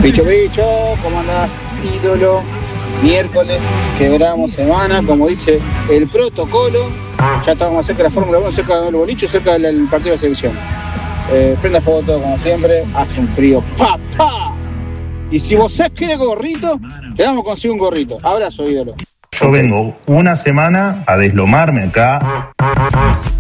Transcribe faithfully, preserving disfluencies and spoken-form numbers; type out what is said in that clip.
Bicho, bicho, ¿cómo andás, ídolo? Miércoles, quebramos semana, como dice el protocolo. Ya estamos más cerca de la Fórmula uno, cerca del boliche, cerca del partido de la selección. Eh, prenda fuego todo como siempre, hace un frío, ¡pa, pa! Y si vos querés gorrito, le damos consigo un gorrito. Abrazo, ídolo. Yo vengo una semana a deslomarme acá.